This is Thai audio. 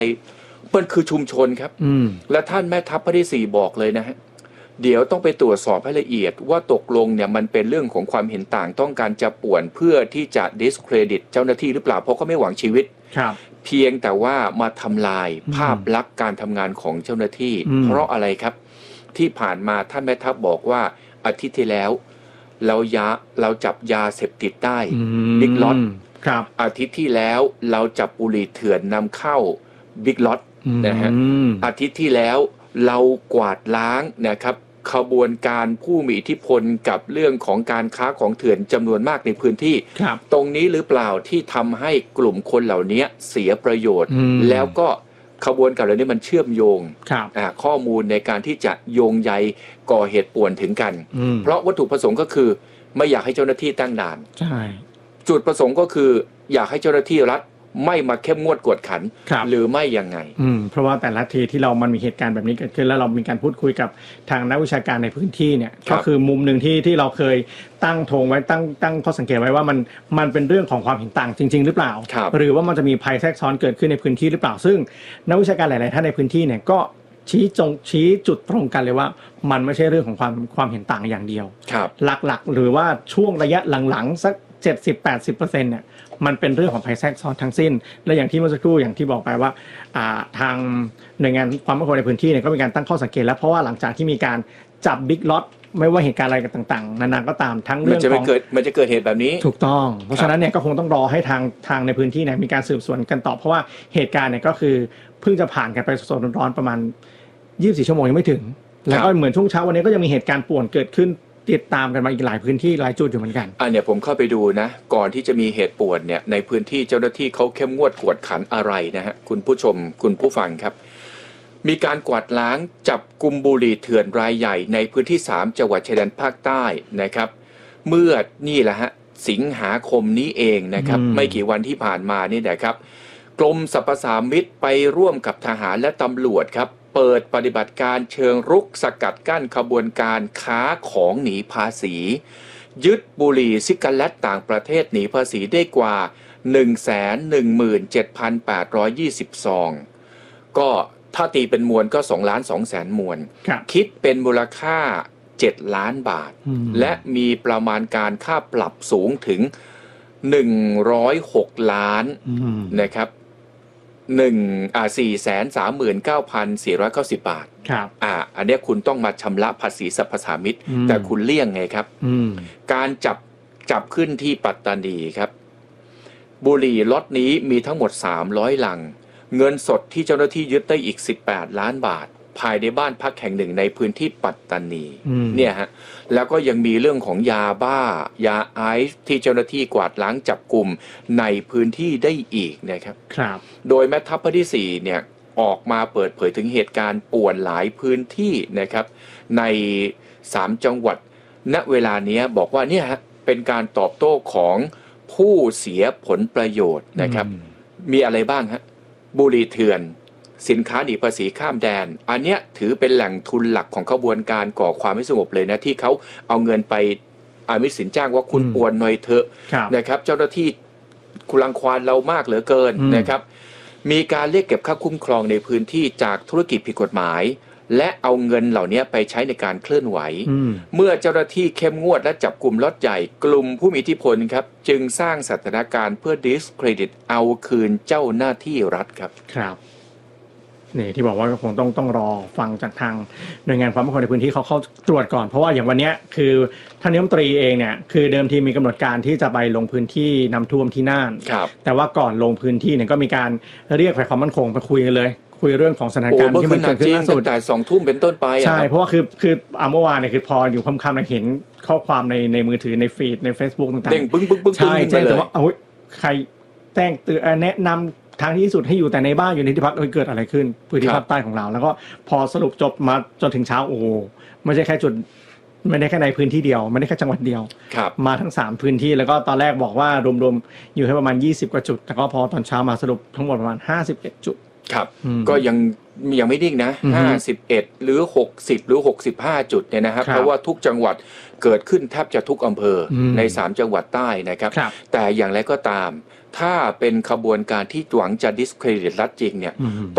มันคือชุมชนครับและท่านแม่ทัพภาคที่ 4บอกเลยนะฮะเดี๋ยวต้องไปตรวจสอบให้ละเอียดว่าตกลงเนี่ยมันเป็นเรื่องของความเห็นต่างต้องการจะป่วนเพื่อที่จะ discredit เจ้าหน้าที่หรือเปล่าเพราะเขาไม่หวังชีวิตเพียงแต่ว่ามาทำลายภาพลักษณ์การทำงานของเจ้าหน้าที่เพราะอะไรครับที่ผ่านมาท่านแม่ทัพบอกว่าอาทิตย์ที่แล้วเราจับยาเสพติดได้บิ๊กล็อตอาทิตย์ที่แล้วเราจับบุหรี่เถื่อนนำเข้าบิ๊กล็อตนะฮะอาทิตย์ที่แล้วเรากวาดล้างนะครับขบวนการผู้มีอิทธิพลกับเรื่องของการค้าของเถื่อนจำนวนมากในพื้นที่ตรงนี้หรือเปล่าที่ทำให้กลุ่มคนเหล่านี้เสียประโยชน์แล้วก็ขบวนการเหล่านี้มันเชื่อมโยงข้อมูลในการที่จะโยงใยก่อเหตุป่วนถึงกันเพราะวัตถุประสงค์ก็คือไม่อยากให้เจ้าหน้าที่ตั้งด่านจุดประสงค์ก็คืออยากให้เจ้าหน้าที่รัฐไม่มาเข้มงวดกวดขันหรือไม่ยังไงเพราะว่าแต่ละทีที่มันมีเหตุการณ์แบบนี้เกิดขึ้นแล้วเรามีการพูดคุยกับทางนักวิชาการในพื้นที่เนี่ยก็คือมุมหนึ่งที่เราเคยตั้งธงไว้ตั้งข้อสังเกตไว้ว่ามันเป็นเรื่องของความเห็นต่างจริงๆหรือเปล่าหรือว่ามันจะมีภัยแทรกซ้อนเกิดขึ้นในพื้นที่หรือเปล่าซึ่งนักวิชาการหลายๆท่านในพื้นที่เนี่ยก็ชี้จุดตรงกันเลยว่ามันไม่ใช่เรื่องของความเห็นต่างอย่างเดียวหลักๆหรือว่าช่วงระยะหลังๆสัก 70-80% เนี่ยมันเป็นเรื่องของภัยแทรกซ้อนทั้งสิ้นและอย่างที่เมื่อสักครู่อย่างที่บอกไปว่าทางหน่วยงานความมั่นคงในพื้นที่เนี่ยก็มีการตั้งข้อสังเกตแล้วเพราะว่าหลังจากที่มีการจับบิ๊กล็อตไม่ว่าเหตุการณ์อะไรกันต่างๆนานาก็ตามทั้งเรื่องของมันจะเกิดเหตุแบบนี้ถูกต้องเพราะฉะนั้นเนี่ยก็คงต้องรอให้ทางในพื้นที่เนี่ยมีการสืบสวนกันต่อเพราะว่าเหตุการณ์เนี่ยก็คือเพิ่งจะผ่านกันไปสดๆร้อนๆประมาณ24ชั่วโมงยังไม่ถึงแล้วก็เหมือนช่วงเช้าวันนี้ก็ยังมีเหตุการณ์ป่วนเกิดขึ้นติดตามกันมาอีกหลายพื้นที่หลายจุดอยู่เหมือนกันเนี่ยผมเข้าไปดูนะก่อนที่จะมีเหตุป่วนเนี่ยในพื้นที่เจ้าหน้าที่เขาเข้มงวดกวดขันอะไรนะฮะคุณผู้ชมคุณผู้ฟังครับมีการกวาดล้างจับกุมบุหรี่เถื่อนรายใหญ่ในพื้นที่3จังหวัดชายแดนภาคใต้นะครับเมื่อนี่แหละฮะสิงหาคมนี้เองนะครับไม่กี่วันที่ผ่านมานี่นะครับกรมสรรพสามิตไปร่วมกับทหารและตำรวจครับเปิดปฏิบัติการเชิงรุกสกัดกั้นขบวนการค้าของหนีภาษียึดบุหรี่ซิกาเรตต่างประเทศหนีภาษีได้กว่า 117,820 ซองก็ถ้าตีเป็นมวลก็ 2,200,000 มวลคิดเป็นมูลค่า7 ล้านบาทและมีประมาณการค่าปรับสูงถึง106 ล้านนะครับ439,490 บาทครับอันนี้คุณต้องมาชำระภาษีสรรพสามิตแต่คุณเลี่ยงไงครับการจับขึ้นที่ปัตตานีครับบุหรี่ล็อตนี้มีทั้งหมด300 ลังเงินสดที่เจ้าหน้าที่ยึดได้อีก18 ล้านบาทภายในบ้านพักแห่งหนึ่งในพื้นที่ปัตตานีเนี่ยฮะแล้วก็ยังมีเรื่องของยาบ้ายาไอซ์ที่เจ้าหน้าที่กวาดล้างจับกลุ่มในพื้นที่ได้อีกนะครับโดยแม่ทัพภาคที่4เนี่ยออกมาเปิดเผยถึงเหตุการณ์ป่วนหลายพื้นที่นะครับใน3จังหวัดณเวลานี้บอกว่าเนี่ยฮะเป็นการตอบโต้ของผู้เสียผลประโยชน์นะครับมีอะไรบ้างฮะบุหรี่เถื่อนสินค้าหนีภาษีข้ามแดนอันเนี้ยถือเป็นแหล่งทุนหลักของขบวนการก่อความไม่สงบเลยนะที่เขาเอาเงินไปมิตรสินจ้างว่าคุณป่วนหน่อยเถอะนะครับเจ้าหน้าที่คุณรังควานเรามากเหลือเกินนะครับมีการเรียกเก็บค่าคุ้มครองในพื้นที่จากธุรกิจผิดกฎหมายและเอาเงินเหล่านี้ไปใช้ในการเคลื่อนไหวเมื่อเจ้าหน้าที่เข้มงวดและจับกลุ่มล็อตใหญ่กลุ่มผู้มีอิทธิพลครับจึงสร้างสถานการณ์เพื่อ discredit เอาคืนเจ้าหน้าที่รัฐครับนี่ที่บอกว่าคงต้องรอฟังจากทางหน่วยงานความมั่นคงในพื้นที่เขาเข้าตรวจก่อนเพราะว่าอย่างวันนี้คือท่านนายกรัฐมนตรีเองเนี่ยคือเดิมทีมีกำหนดการที่จะไปลงพื้นที่น้ำท่วมที่น่านแต่ว่าก่อนลงพื้นที่เนี่ยก็มีการเรียกฝ่ายความมั่นคงไปคุยกันเลยคุยเรื่องของสถานการณ์ที่มันเกิดขึ้นล่าสุดแต่2 ทุ่มเป็นต้นไปใช่เพราะว่าคือเมื่อวานเนี่ยคือพออยู่ค่ำๆเห็นข้อความในมือถือในฟีดใน Facebook ต่างๆเด้งปึ้งๆๆใช่แจ้งแต่ว่าใครแจ้งเตือนแนะนำทางที่สุดให้อยู่แต่ในบ้านอยู่ในที่พักเกิดอะไรขึ้นพื้นที่ภาคใต้ของเราแล้วก็พอสรุปจบมาจนถึงเช้าโอ้ไม่ใช่แค่จุดไม่ได้แค่ในพื้นที่เดียวไม่ได้แค่จังหวัดเดียวมาทั้ง3พื้นที่แล้วก็ตอนแรกบอกว่ารวมๆอยู่ให้ประมาณ20 กว่าจุดแต่ก็พอตอนเช้ามาสรุปทั้งหมดประมาณ51 จุดครับก็ยังไม่นิ่งนะ51หรือ60หรือ65จุดเนี่ยนะครับเพราะว่าทุกจังหวัดเกิดขึ้นแทบจะทุกอำเภอใน3จังหวัดใต้นะครับแต่อย่างไรก็ตามถ้าเป็นขบวนการที่หวังจะ discredit รัฐจริงเนี่ย